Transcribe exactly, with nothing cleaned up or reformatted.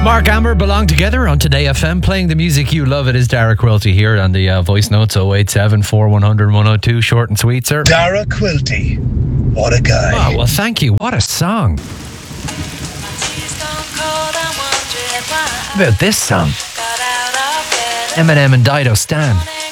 Mark Amber belong together on Today F M, playing the music you love. It is Dara Quilty here on the uh, voice notes oh eight seven, four one zero zero, one oh two. Short and sweet, sir. Dara Quilty. What a guy. Oh, well, thank you. What a song. How about this song? Eminem and Dido Stan.